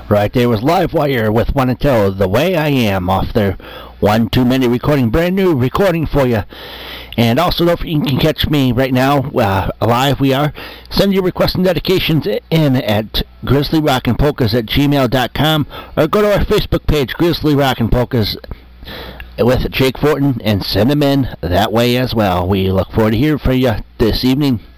Right there was Livewire with One Until The Way I Am off their 1 2 minute recording, brand new recording for you. And also, don't forget, you can catch me right now, live we are. Send your requests and dedications in at grizzlyrockinpolkas@gmail.com, or go to our Facebook page, Grizzly Rockin' Polkas with Jake Fortin, and send them in that way as well. We look forward to hearing from you this evening.